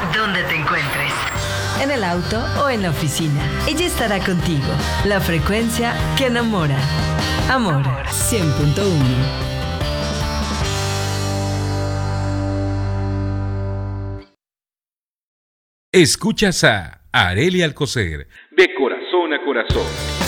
donde te encuentres. En el auto o en la oficina. Ella estará contigo. La frecuencia que enamora. Amor 100.1. Escuchas a Arely Alcocer, de corazón a corazón.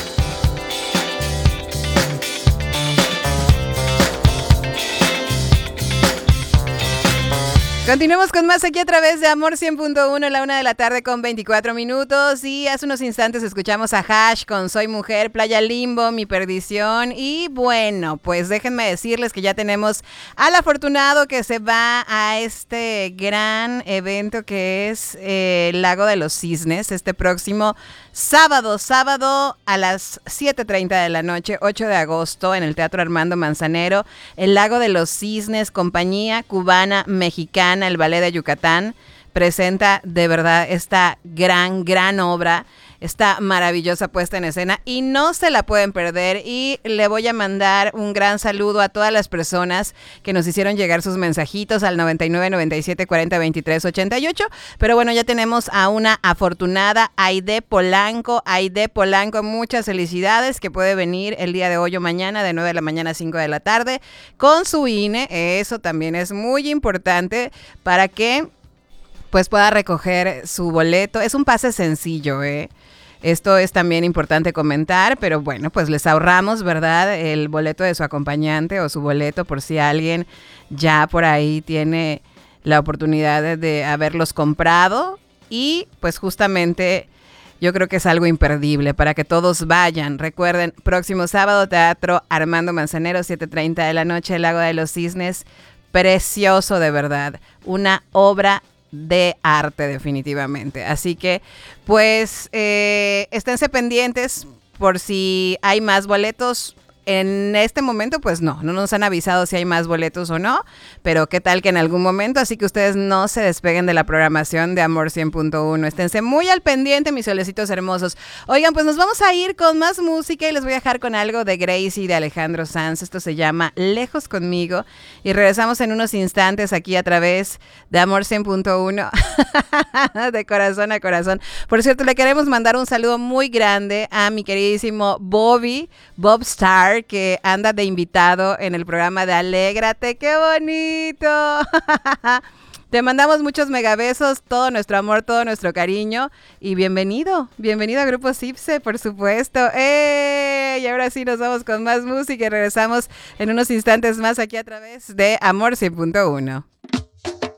Continuamos con más aquí a través de Amor 100.1, la 1 de la tarde con 24 minutos. Y hace unos instantes escuchamos a Hash con Soy Mujer, Playa Limbo, Mi Perdición. Y bueno, pues déjenme decirles que ya tenemos al afortunado que se va a este gran evento que es el Lago de los Cisnes, este próximo sábado a las 7:30 de la noche, 8 de agosto, en el Teatro Armando Manzanero, el Lago de los Cisnes, compañía cubana mexicana, el Ballet de Yucatán, presenta de verdad esta gran obra, esta maravillosa puesta en escena y no se la pueden perder. Y le voy a mandar un gran saludo a todas las personas que nos hicieron llegar sus mensajitos al 99 97 40 23 88. Pero bueno, ya tenemos a una afortunada, Aide Polanco, muchas felicidades, que puede venir el día de hoy o mañana de 9 de la mañana a 5 de la tarde con su INE. Eso también es muy importante para que pues pueda recoger su boleto. Es un pase sencillo, Esto es también importante comentar, pero bueno, pues les ahorramos, ¿verdad?, el boleto de su acompañante o su boleto por si alguien ya por ahí tiene la oportunidad de haberlos comprado. Y pues justamente yo creo que es algo imperdible para que todos vayan. Recuerden, próximo sábado, Teatro Armando Manzanero, 7:30 de la noche, el Lago de los Cisnes. Precioso, de verdad. Una obra de arte, definitivamente. Así que pues esténse pendientes por si hay más boletos. En este momento pues no nos han avisado si hay más boletos o no, pero qué tal que en algún momento, así que ustedes no se despeguen de la programación de Amor 100.1, esténse muy al pendiente, mis solecitos hermosos. Oigan, pues nos vamos a ir con más música y les voy a dejar con algo de Gracie y de Alejandro Sanz. Esto se llama Lejos Conmigo y regresamos en unos instantes aquí a través de Amor 100.1 de corazón a corazón. Por cierto, le queremos mandar un saludo muy grande a mi queridísimo Bob Star, que anda de invitado en el programa de Alégrate. ¡Qué bonito! Te mandamos muchos megabesos, todo nuestro amor, todo nuestro cariño y bienvenido a Grupo Cipse, por supuesto. Y ahora sí nos vamos con más música y regresamos en unos instantes más aquí a través de Amor 100.1.